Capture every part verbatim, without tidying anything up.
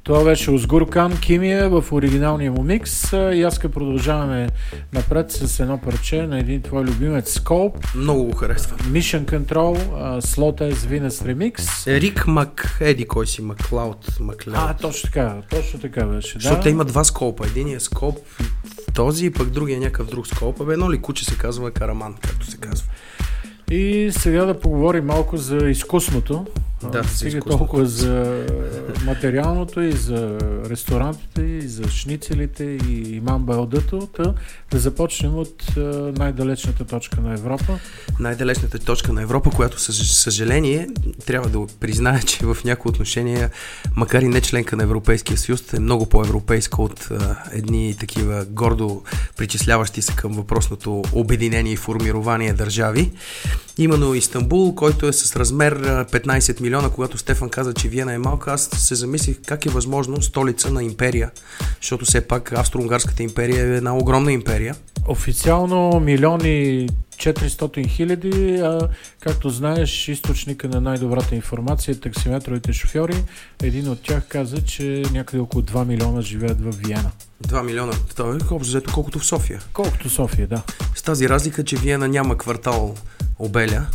Това беше Озгуркан Кимия в оригиналния му микс и аз като продължаваме напред с едно парче на един твой любимец Scope. Много го харесва. Mission Control, Slot S Venus Remix. Рик Мак, еди кой си, Маклауд, Маклауд. А, точно така, точно така беше. Защото да. има два скопа. Единият е скоп този, пък другия е някакъв друг скоп. Абе, едно ли куче се казва Караман, както се казва. И сега да поговорим малко за изкусното. Да, сега толкова за материалното и за ресторантите и за шницелите и имам балдато. Да, да започнем от най-далечната точка на Европа. Най-далечната точка на Европа, която със съжаление трябва да призная, че в някои отношения, макар и не членка на Европейския съюз, е много по-европейска от а, едни такива гордо причисляващи се към въпросното обединение и формирование държави. Именно Истанбул, който е с размер петнайсет милиона, когато Стефан каза, че Виена е малка, аз се замислих как е възможно столица на империя, защото все пак Австро-Унгарската империя е една огромна империя. Официално милиони четиристотин хиляди, а както знаеш, източника на най-добрата информация, таксиметровите шофьори, един от тях каза, че някъде около два милиона живеят в Виена. два милиона, това е общо колкото в София. Колкото София, да. С тази разлика, че Виена няма квартал Обеля,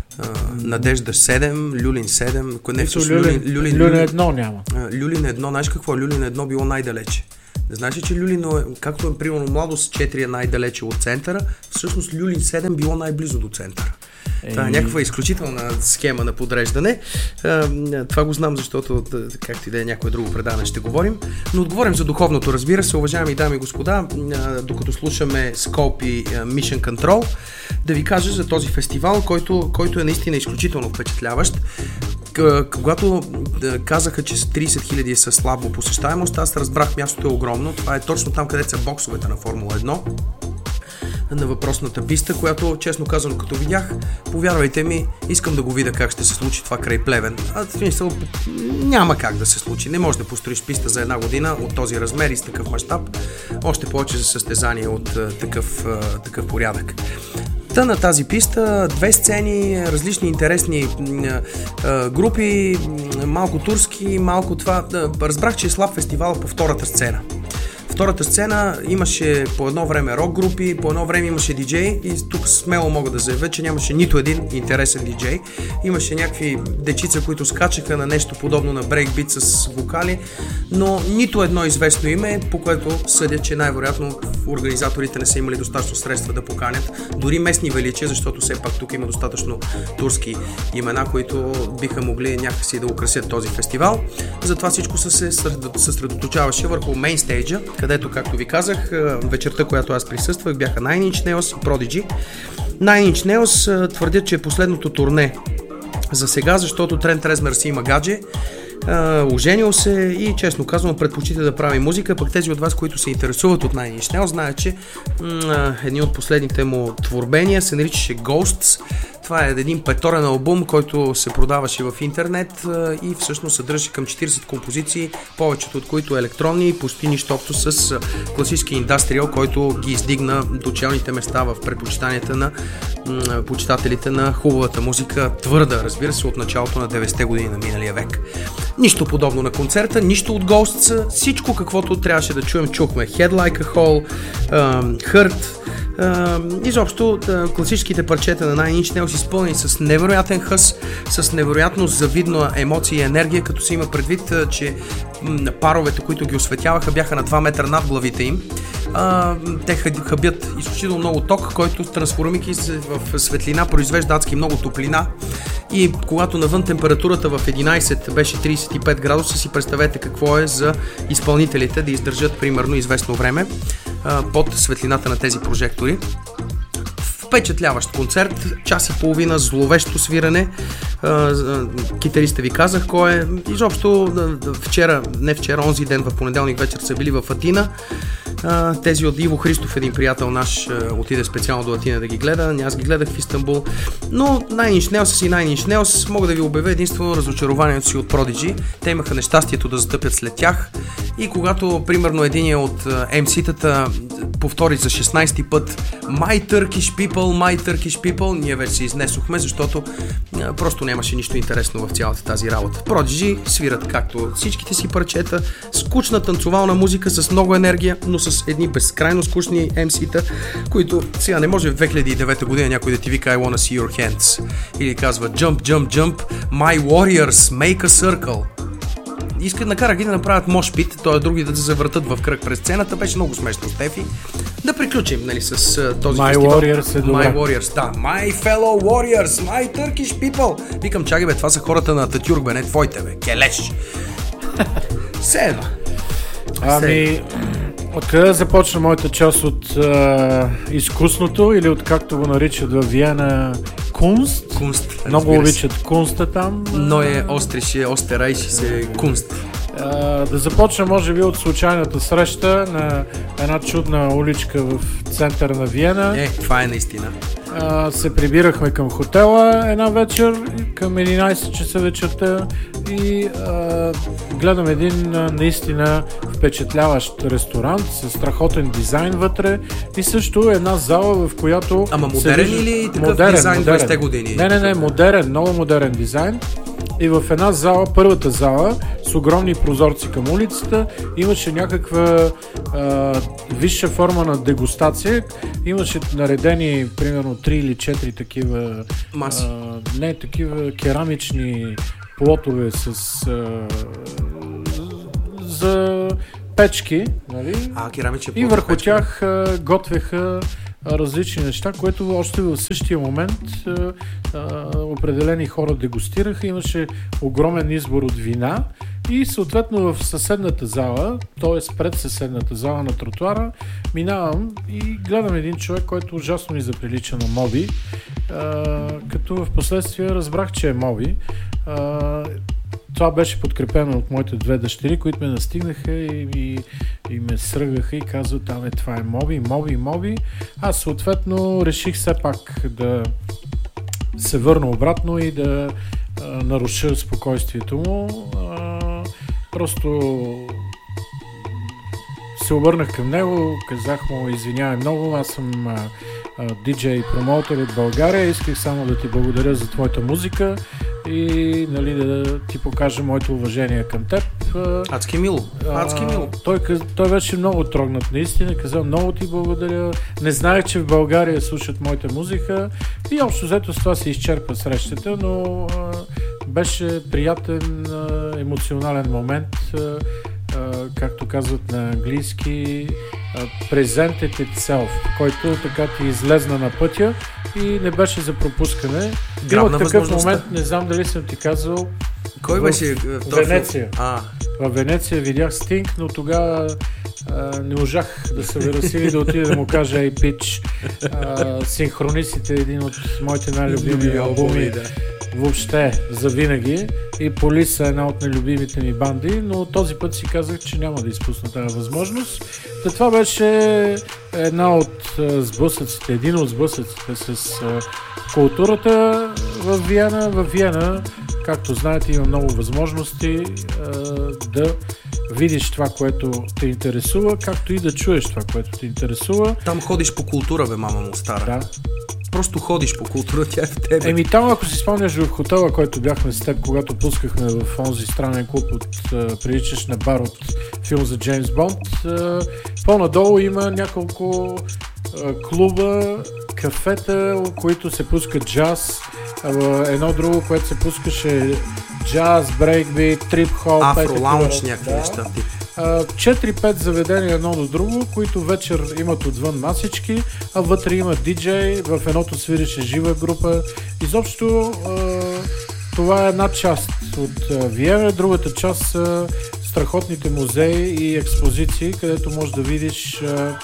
Надежда седем, Люлин седем, не, всъщност Люлин, Люлин, Люлин едно няма. Люлин едно, знаеш какво? Люлин едно било най-далече. Знаеш ли, че Люлин, както е примерно Младост четири е най-далече от центъра, всъщност Люлин седем било най-близо до центъра. Ей... Това е някаква изключителна схема на подреждане. Това го знам, защото, както и да е някое друго предаване, ще говорим. Но отговорим за духовното, разбира се, уважаеми дами и господа, докато слушаме Scope и Mission Control, да ви кажа за този фестивал, който, който е наистина изключително впечатляващ. Когато казаха, че трийсет хиляди е със слабо посещаемост, аз разбрах, мястото е огромно. Това е точно там, където са боксовете на Формула едно, на въпросната писта, която, честно казано, като видях, повярвайте ми, искам да го видя как ще се случи това край Плевен. А в смисъл, няма как да се случи. Не можеш да построиш писта за една година от този размер и с такъв мащаб, още повече за състезание от такъв, такъв порядък. Та на тази писта, две сцени, различни интересни а, групи, малко турски, малко това. Разбрах, че е слаб фестивал по втората сцена. Втората сцена имаше по едно време рок групи, по едно време имаше диджей и тук смело мога да заявя, че нямаше нито един интересен диджей. Имаше някакви дечица, които скачаха на нещо подобно на брейкбит с вокали, но нито едно известно име, по което съдя, че най-вероятно организаторите не са имали достатъчно средства да поканят дори местни величия, защото все пак тук има достатъчно турски имена, които биха могли някакси да украсят този фестивал. Затова всичко се съсредоточаваше върху мейнстейджа, където, както ви казах, вечерта, която аз присъствах, бяха Nine Inch Nails и Prodigy. Nine Inch Nails твърдят, че е последното турне за сега, защото Трент Резнър си има гадже, оженил се и, честно казвам, предпочита да прави музика, пък тези от вас, които се интересуват от Nine Inch Nails, знаят, че м- един от последните му творбения се наричаше Ghosts. Това е един петорен албум, който се продаваше в интернет и всъщност съдържа към четирийсет композиции, повечето от които електронни и почти нищото с класически индастриал, който ги издигна до челните места в предпочитанията на м- почитателите на хубавата музика, твърда, разбира се, от началото на деветдесетте години на миналия век. Нищо подобно на концерта, нищо от Ghosts, всичко каквото трябваше да чуем, чухме. Head Like a Hole, uh, Hurt, Uh, изобщо uh, класическите парчета на Nine Inch Nails изпълнени с невероятен хъс, с невероятно завидна емоция и енергия, като се има предвид, uh, че м- паровете, които ги осветяваха, бяха на два метра над главите им. Uh, те хъбят изключително много ток, който, трансформирайки се в светлина, произвежда адски много топлина. И когато навън температурата в единайсет беше трийсет и пет градуса, си представете какво е за изпълнителите да издържат примерно известно време под светлината на тези прожектори. Впечатляващ концерт, час и половина, зловещо свирене. Китариста ви казах кой е. Изобщо вчера, не вчера, онзи ден, в понеделник вечер са били в Атина. Тези от Иво Христов, един приятел наш, отиде специално до Атина да ги гледа. Аз ги гледах в Истанбул. Но Nine Inch Nails и Nine Inch Nails мога да ви обявя единствено разочарованието си от Prodigy. Те имаха нещастието да застъпят след тях. И когато, примерно, единия от ем си-тата повтори за шестнайсети път My Turkish People, My Turkish People. Ние вече се изнесохме, защото а, просто нямаше нищо интересно в цялата тази работа. Prodigy свират както всичките си парчета, скучна танцовална музика с много енергия, но с едни безкрайно скучни ем си-та, които сега не може в две хиляди и девета година някой да ти вика I wanna see your hands. Или казва Jump, jump, jump, My Warriors, make a circle. Искат накара ги да направят мошпит, т.е. други да се завъртат в кръг през сцената. Беше много смешно, Стефи. Да приключим, нали, с uh, този My фестивал. Warriors е добре. My Warriors, да. My fellow warriors, my Turkish people. Викам, чакай бе, това са хората на Ататюрк, бе, не твоите, бе. Келеш. Седва. Ами, откъде започна моята част от uh, изкусното или от както го наричат във Виена Кунст? Кунст. Много обичат кунста там. Но е остреше, остерайши се кунст. Uh, да започна може би от случайната среща на една чудна уличка в центъра на Виена. Е, това е наистина. Uh, се прибирахме към хотела една вечер, към единайсет часа вечерта и uh, гледам един uh, наистина впечатляващ ресторант с страхотен дизайн вътре и също една зала, в която... Ама модерен вижда... или такъв модерен, дизайн модерен. двайсетте години? Не, не, не, модерен, много модерен дизайн. И в една зала, първата зала, с огромни прозорци към улицата, имаше някаква а, висша форма на дегустация. Имаше наредени примерно три или четири такива маси. А, не, такива керамични плотове с а, за печки, нали? А, керамичен плот. И върху печки. тях а, готвеха различни неща, което още в същия момент а, а, определени хора дегустираха. Имаше огромен избор от вина и съответно в съседната зала, т.е. пред съседната зала на тротуара, минавам и гледам един човек, който ужасно ми заприлича на Моби, а, като в последствие разбрах, че е Моби. А, това беше подкрепено от моите две дъщери, които ме настигнаха и, и, и ме сръгаха и казват, ами това е Моби, Моби, Моби. Аз съответно реших все пак да се върна обратно и да а, наруша спокойствието му. А, просто се обърнах към него, казах му, извинявай много, аз съм а, а, диджей и промоутер от България, исках само да ти благодаря за твоята музика и нали, да ти покажа моето уважение към теб. Адски мило. Адски мило. А, той, той беше много трогнат наистина, каза много ти благодаря, не знаех, че в България слушат моята музика и общо взето с това се изчерпа срещата, но а, беше приятен а, емоционален момент, а, а, както казват на английски, presented itself, който така ти излезна на пътя и не беше за пропускане. Имах такъв момент, не знам дали съм ти казал. Кой беше? В Венеция. А. В Венеция видях Стинг, но тогава а, не можах да се вирасили да отида да му кажа ей пич. Синхронистите, един от моите най-любими албуми. Да. Въобще, завинаги. И Полис е една от нелюбимите ми банди, но този път си казах, че няма да изпусна тази възможност. Та това беше една от сблъсъците, един от сблъсъците с културата в Виена. В Виена, както знаете, има много възможности да видиш това, което те интересува, както и да чуеш това, което те интересува. Там ходиш по култура, бе, мама му стара. Да. Просто ходиш по култура, тя е в тебе. Еми там, ако си спомняш в хотела, който бяхме с теб, когато пускахме в онзи странен клуб от приличаш на бар от филм за Джеймс Бонд, по-надолу има няколко клуба, кафета, които се пускат джаз, едно друго, което се пускаше джаз, брейкбит, трип-хоп, афро-лаунж, някакви да. неща. четири-пет заведения едно до друго, които вечер имат отвън масички, а вътре има диджей, в едното свирише жива група. Изобщо това е една част от Виена, другата част са страхотните музеи и експозиции, където можеш да видиш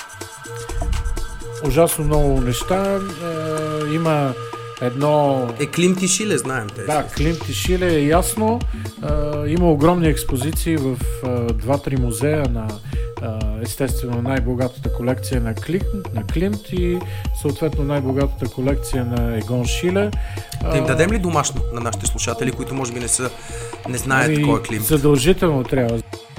ужасно много неща. Има едно... Е, Климт и Шиле, знаем те. Да, Климт и Шиле е ясно. А, има огромни експозиции в а, два-три музея на а, естествено най-богатата колекция на Климт, на Климт и съответно най-богатата колекция на Егон Шиле. Да им дадем ли домашно на нашите слушатели, които може би не са, не знаят ами, кой е Климт? Задължително трябва.